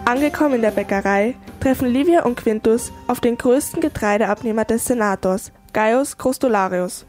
Angekommen in der Bäckerei, treffen Livia und Quintus auf den größten Getreideabnehmer des Senators, Gaius Grostularius.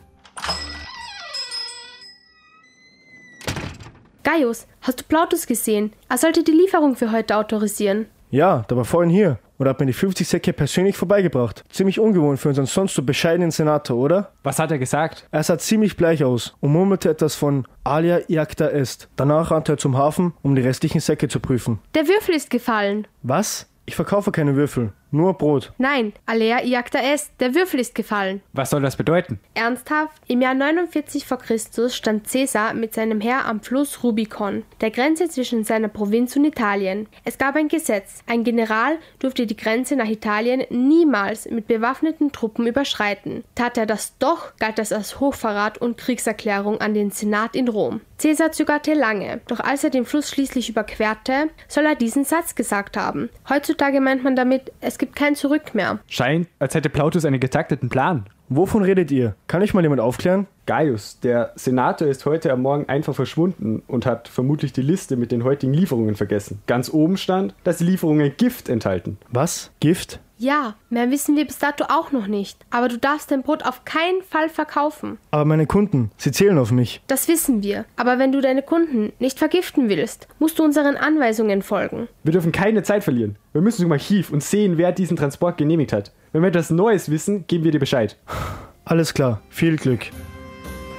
Gaius, hast du Plautus gesehen? Er sollte die Lieferung für heute autorisieren. Ja, der war vorhin hier und hat mir die 50 Säcke persönlich vorbeigebracht. Ziemlich ungewohnt für unseren sonst so bescheidenen Senator, oder? Was hat er gesagt? Er sah ziemlich bleich aus und murmelte etwas von alia iacta est. Danach rannte er zum Hafen, um die restlichen Säcke zu prüfen. Der Würfel ist gefallen. Was? Ich verkaufe keine Würfel, nur Brot. Nein, alea iacta est, der Würfel ist gefallen. Was soll das bedeuten? Ernsthaft? Im Jahr 49 vor Christus stand Caesar mit seinem Heer am Fluss Rubicon, der Grenze zwischen seiner Provinz und Italien. Es gab ein Gesetz. Ein General durfte die Grenze nach Italien niemals mit bewaffneten Truppen überschreiten. Tat er das doch, galt das als Hochverrat und Kriegserklärung an den Senat in Rom. Caesar zögerte lange, doch als er den Fluss schließlich überquerte, soll er diesen Satz gesagt haben. Heutzutage meint man damit, es gibt kein Zurück mehr. Scheint, als hätte Plautus einen getakteten Plan. Wovon redet ihr? Kann ich mal jemand aufklären? Gaius, der Senator, ist heute am Morgen einfach verschwunden und hat vermutlich die Liste mit den heutigen Lieferungen vergessen. Ganz oben stand, dass die Lieferungen Gift enthalten. Was? Gift? Ja, mehr wissen wir bis dato auch noch nicht. Aber du darfst dein Brot auf keinen Fall verkaufen. Aber meine Kunden, sie zählen auf mich. Das wissen wir. Aber wenn du deine Kunden nicht vergiften willst, musst du unseren Anweisungen folgen. Wir dürfen keine Zeit verlieren. Wir müssen zum Archiv und sehen, wer diesen Transport genehmigt hat. Wenn wir etwas Neues wissen, geben wir dir Bescheid. Alles klar, viel Glück.